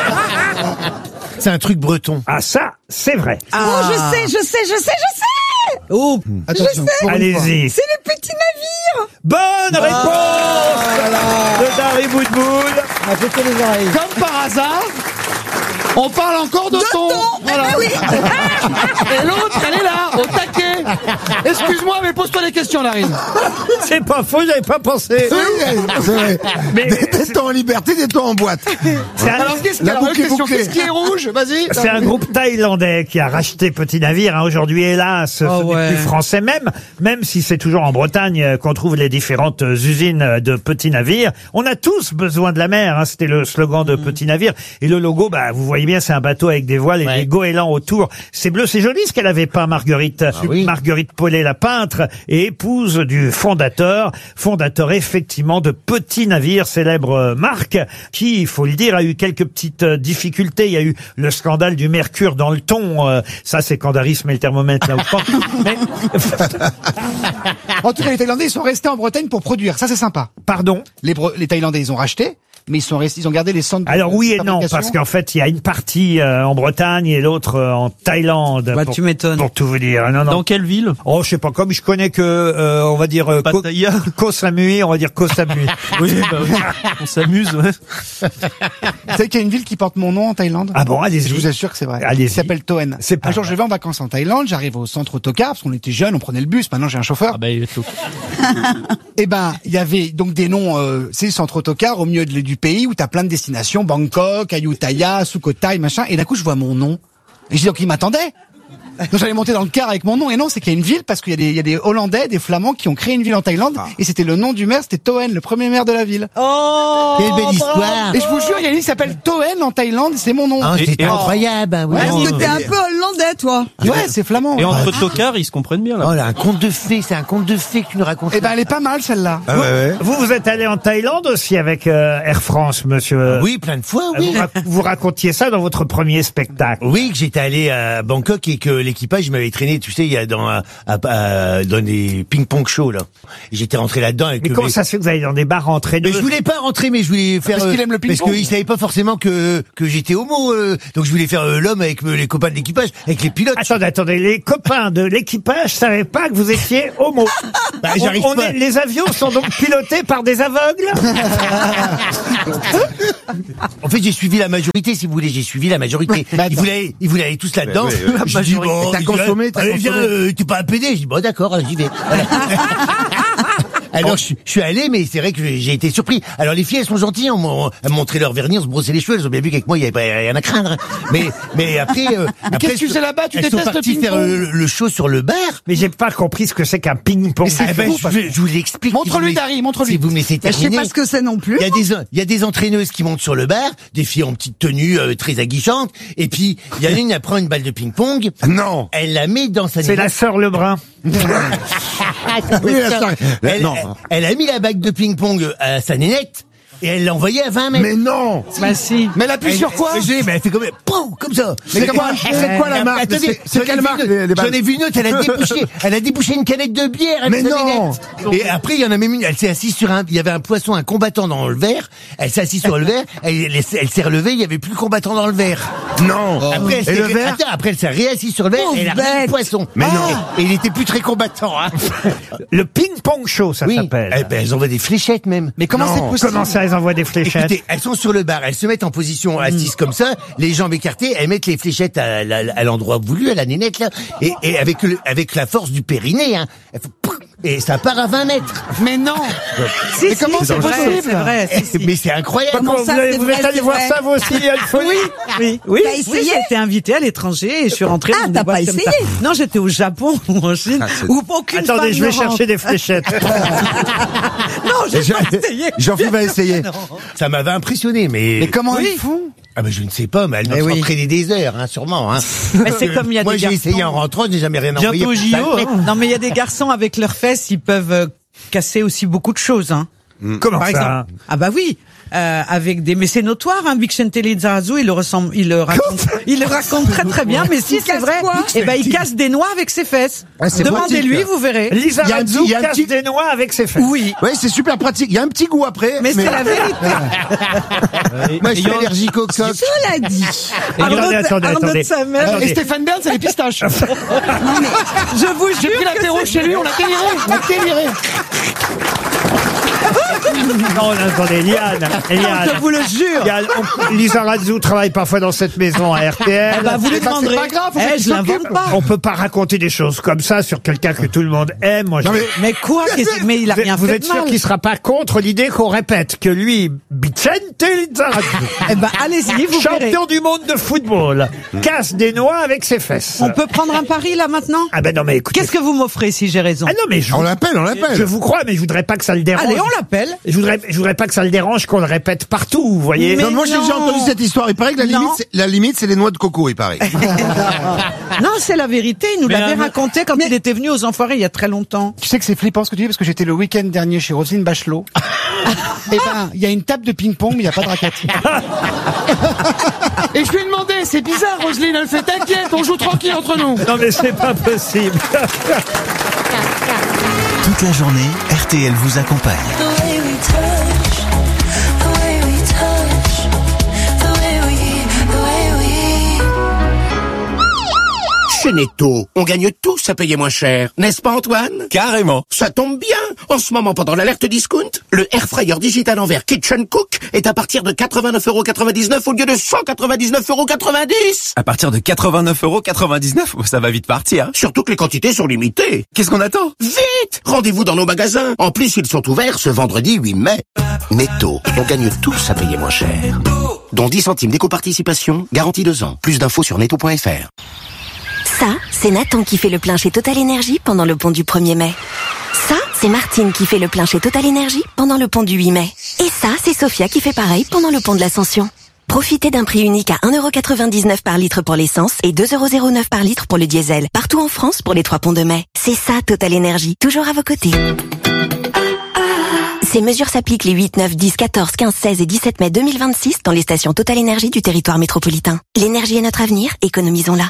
C'est un truc breton. Ah ça, c'est vrai. Oh, je sais, je sais, je sais, je sais. Oh, Attention, je sais. pour une allez-y. C'est le petit navire. Bonne réponse de Dari Boudboul. A pété les oreilles. Comme par hasard, on parle encore de, De ton. ton. Voilà. Eh oui. Et l'autre, elle est là, au taquet. Excuse-moi, mais pose-toi des questions, Larine. C'est pas faux, j'avais pas pensé. Oui, c'est vrai. Mais T'es-toi en liberté, t'es-toi en boîte. c'est un, Alors, qu'est-ce qu'il y La a boucle est question, bouclée. qu'est-ce qui est rouge? Vas-y. c'est un groupe thaïlandais qui a racheté Petit Navire. Hein. Aujourd'hui, hélas, ce Oh, n'est ouais. plus français même, même si c'est toujours en Bretagne euh, qu'on trouve les différentes euh, usines euh, de Petit Navire. On a tous besoin de la mer. Hein. C'était le slogan de Petit Navire. Et le logo, bah, vous voyez bien, c'est un bateau avec des voiles et Ouais. des goélands autour. C'est bleu, c'est joli ce qu'elle avait peint, Marguerite. oui. Marguerite Paulet, la peintre et épouse du fondateur, fondateur effectivement de Petit Navire, célèbre euh, marque, qui, il faut le dire, a eu quelques petites euh, difficultés. Il y a eu le scandale du mercure dans le thon. euh, ça, c'est quand Dari se met le thermomètre là où je pense. Mais, En tout cas, les Thaïlandais, ils sont restés en Bretagne pour produire. Ça, c'est sympa. pardon. Les, Bre- les Thaïlandais, ils ont racheté, mais ils sont restés, ils ont gardé les centres. de- Alors oui de et non, fabrication. parce qu'en fait, il y a une partie euh, en Bretagne et l'autre euh, en Thaïlande. Bah, pour, tu m'étonnes. Pour tout vous dire. Non, non. Dans quelle ville? Oh, je sais pas, comme je connais que, euh, on va dire, euh, Ko- Pattaya. Koh Samui, on va dire Koh Samui. Oui, bah oui. On s'amuse, ouais. Vous savez qu'il y a une ville qui porte mon nom en Thaïlande? Ah bon, allez-y. Je vous assure que c'est vrai. Allez-y. Il s'appelle Toen. C'est pas Un jour, vrai. je vais en vacances en Thaïlande, j'arrive au centre autocar, parce qu'on était jeunes, on prenait le bus, maintenant j'ai un chauffeur. Ah bah, il est tout. Eh ben, il y avait donc des noms, euh, c'est le centre autocar au milieu de- du pays où t'as plein de destinations, Bangkok, Ayutthaya, Sukhothai, machin, et d'un coup je vois mon nom. Et je dis donc il m'attendait. Donc j'allais monter dans le car avec mon nom, et non, c'est qu'il y a une ville, parce qu'il y a des, il y a des Hollandais, des Flamands qui ont créé une ville en Thaïlande, et c'était le nom du maire, c'était Toen, le premier maire de la ville. Oh. Quelle belle histoire. Et je vous jure, il y a une ville qui s'appelle Toen en Thaïlande, c'est mon nom. Ah, Et- c'est et- incroyable. Oui. Est-ce que t'es un peu hollandais, toi? Ouais, c'est flamand. Et entre tocards, ils se comprennent bien, là. Oh là, un conte de fées, c'est un conte de fées que tu nous racontes. Eh ben, elle est pas mal, celle-là. Ah ouais, ouais. Vous, vous êtes allé en Thaïlande aussi avec euh, Air France, monsieur. Oui, plein de fois, Euh, oui. Vous, rac- vous racontiez ça dans votre premier spectacle. Oui, que j'étais allé à Bangkok et que l'équipage m'avait traîné, tu sais, il y a dans, à- à- dans des ping-pong shows, là. Et j'étais rentré là-dedans avec Mais le comment mec- ça se fait que vous allez dans des bars entraîneux? Mais je voulais pas rentrer, mais je voulais faire. Parce qu'il aime le Parce ping-pong. qu'il savait pas forcément que que j'étais homo, euh, donc je voulais faire euh, l'homme avec euh, les copains de l'équipage, avec les pilotes. Attendez, attendez, les copains de l'équipage savaient pas que vous étiez homo. Bah, On- j'arrive on pas. est- les avions sont donc pilotés par des aveugles. En fait, j'ai suivi la majorité, si vous voulez, j'ai suivi la majorité. Bah, Ils voulaient, ils voulaient aller tous là-dedans. Ouais, ouais, ouais. Je dis, bon, T'as ils consommé, disent, t'as allez, viens, consommé. euh, t'es pas un P D. Je dis, bon, d'accord, j'y vais. Voilà. Alors, je, je suis allé, mais c'est vrai que j'ai été surpris. Alors, les filles, elles sont gentilles, on m'a elles m'ont montré leur vernis, on se brossait les cheveux, elles ont bien vu qu'avec moi, il y avait pas rien à craindre. Mais, mais après, euh, Mais après, qu'est-ce que tu faisais là-bas? Tu elles sont détestes le parties faire ping-pong? le, le show sur le bar. Mais j'ai pas compris ce que c'est qu'un ping-pong. Ah ben, je, vous- je vous l'explique. Montre-lui, Si vous me- Dari, montre-lui. Si vous me laissez Ben, je sais terminer. pas ce que c'est non plus. Il y a des, il y a des entraîneuses qui montent sur le bar, des filles en petite tenue euh, très aguichantes, et puis il y en a une, elle prend une balle de ping-pong. Non. Elle la met dans sa C'est la sœur Lebrun. Oui, la sœur. elle, Non. elle, elle a mis la bague de ping-pong à sa nénette et elle l'a envoyée à vingt mètres. Mais non. Bah si. Mais elle appuie Elle- sur quoi? j'ai- mais elle fait comme, poum, comme ça. Mais comment- c'est quoi la Euh, marque? Attendez, C'est- c'est j'en ai quelle vu marque, une- les- les balles J'en ai vu une autre, elle a débouché, elle a débouché une canette de bière. avec Mais sa non. nénette. Et après, il y en a même une, elle s'est assise sur un, il y avait un poisson, un combattant dans le verre, elle s'est assise sur le verre, elle, elle, elle s'est relevée, il y avait plus le combattant dans le verre. Non. Après, elle Et s'est, le verre? attends, après, elle s'est réassise sur le verre, Oh, et elle a remis bête. le poisson. Mais non. Et il était plus très combattant, hein. Le ping-pong show, ça Oui. s'appelle. Eh ben, elles envoient des fléchettes même. Mais comment Non. c'est possible? Comment ça, elles envoient des fléchettes? Écoutez, elles sont sur le bar, elles se mettent en position assise comme ça, les jambes écartées, elles mettent les fléchettes à, la- à l'endroit voulu, à la nénette là, et, et avec le, avec la force du périnée, hein, elles font pouf, et ça part à vingt mètres. Mais non. Si, Mais comment si, c'est vrai, possible? c'est vrai. si, si. Mais c'est incroyable. Comment Vous, ça, avez- c'est vous vrai, êtes allé c'est voir vrai. ça, vous aussi, Alphonie? Oui, oui, T'as oui, essayé j'ai été invitée à l'étranger et je suis rentrée Ah, dans des t'as boîtes pas comme essayé ça. Non, j'étais au Japon ou en Chine, où aucune Attendez, femme je vais ne rentre. chercher des fléchettes. Non, j'ai Et pas Jean- essayé. Jean-Philippe va essayer. Ça m'avait impressionné, mais. Mais comment Oui. ils font? Ah ben je ne sais pas, mais elles Eh doivent oui. s'entraîner des heures, hein, sûrement. Hein. Mais c'est comme il y a Moi des j'ai garçons. essayé en rentrant, je n'ai jamais rien envoyé. Bientôt au J Ça O. fait- hein. Non, mais il y a des garçons avec leurs fesses, ils peuvent euh, casser aussi beaucoup de choses. Hein. Comment Par ça? exemple. Ah bah oui. Euh, avec des, mais c'est notoire, hein, Vicente Lizarazu, il le ressemble, il le raconte, il le raconte très très bien, mais si c'est casse vrai, quoi eh ben il casse des noix avec ses fesses. Ah, c'est Demandez-lui, pratique. vous verrez. Lisa Il y a un Razou petit- il y a un casse petit- des noix avec ses fesses. Oui, Ouais, c'est super pratique. Il y a un petit goût après. mais, c'est la vérité. Moi je suis allergique au coq. Cela dit. Attendez, Arnaud- attendez, Arnaud de attendez. sa mère. Attendez. Et Stéphane Bern, c'est les pistaches. Je vous J'ai jure pris que l'apéro c'est chez lui, on l'a déliré. On l'a déliré. Non, attendez, Liane. Liane. Je vous le jure. Liane, on- Lisa Razou travaille parfois dans cette maison à R T L. Eh ben, vous lui bah, c'est demanderez. pas grave, faut Eh, qu'il je l'invente s'occupe. pas. On peut pas raconter des choses comme ça sur quelqu'un que tout le monde aime. Moi, je- Mais quoi qu'est-ce- Mais il a vous êtes, rien vous fait êtes de sûr mal. qu'il sera pas contre l'idée qu'on répète que lui, Vicente Lizarazu, Eh ben, allez-y, vous verrez. champion du monde de football, casse des noix avec ses fesses. On peut prendre un pari là maintenant? Ah ben non mais écoutez. Qu'est-ce que vous m'offrez si j'ai raison? Ah non mais je, On l'appelle, on l'appelle. je vous crois, mais je voudrais pas que ça le dérange. Allez, on l'appelle. Je voudrais, je voudrais pas que ça le dérange qu'on le répète partout, vous voyez. Mais Non, moi j'ai non. déjà entendu cette histoire. Il paraît que la Non. limite, c'est- la limite, c'est les noix de coco, il paraît. Non, c'est la vérité. Il nous Mais l'avait la- raconté quand il était venu aux Enfoirés il y a très longtemps. Tu sais que c'est flippant ce que tu dis parce que j'étais le week-end dernier chez Roselyne Bachelot. Et ben, il y a une table de ping-pong, mais il n'y a pas de raquette. Et je lui ai demandé, c'est bizarre, Roselyne, elle fait t'inquiète, on joue tranquille entre nous. Non mais c'est pas possible. Toute la journée, R T L vous accompagne. Chez Netto, on gagne tous à payer moins cher, n'est-ce pas Antoine? Carrément. Ça tombe bien. En ce moment, pendant l'alerte discount, le air fryer digital en verre Kitchen Cook est à partir de quatre-vingt-neuf euros quatre-vingt-dix-neuf au lieu de cent quatre-vingt-dix-neuf euros quatre-vingt-dix. À partir de quatre-vingt-neuf euros quatre-vingt-dix-neuf, ça va vite partir. Surtout que les quantités sont limitées. Qu'est-ce qu'on attend? Vite! Rendez-vous dans nos magasins. En plus, ils sont ouverts ce vendredi huit mai. Netto, on gagne tous à payer moins cher. Dont dix centimes d'éco-participation, garantie deux ans. Plus d'infos sur netto point f r. Ça, c'est Nathan qui fait le plein chez Total Énergie pendant le pont du premier mai. Ça, c'est Martine qui fait le plein chez Total Énergie pendant le pont du huit mai. Et ça, c'est Sophia qui fait pareil pendant le pont de l'Ascension. Profitez d'un prix unique à un euro quatre-vingt-dix-neuf par litre pour l'essence et deux euros zéro neuf par litre pour le diesel. Partout en France pour les trois ponts de mai. C'est ça, Total Énergie. Toujours à vos côtés. Ces mesures s'appliquent les huit, neuf, dix, quatorze, quinze, seize et dix-sept mai deux mille vingt-six dans les stations Total Énergie du territoire métropolitain. L'énergie est notre avenir, économisons-la.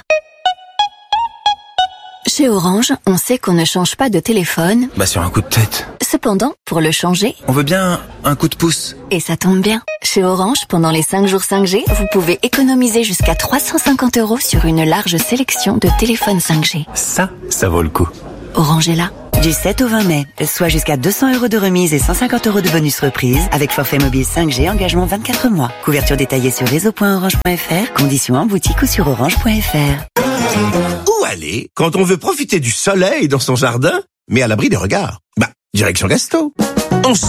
Chez Orange, on sait qu'on ne change pas de téléphone. Bah sur un coup de tête. Cependant, pour le changer, On veut bien un coup de pouce. et ça tombe bien, chez Orange, pendant les cinq jours cinq G, vous pouvez économiser jusqu'à trois cent cinquante euros sur une large sélection de téléphones cinq G. Ça, ça vaut le coup. Orange est là. Du sept au vingt mai, soit jusqu'à deux cents euros de remise et cent cinquante euros de bonus reprise avec forfait mobile cinq G, engagement vingt-quatre mois. Couverture détaillée sur réseau point orange point f r, conditions en boutique ou sur orange point f r. Où aller quand on veut profiter du soleil dans son jardin, mais à l'abri des regards? Bah, direction Gasto.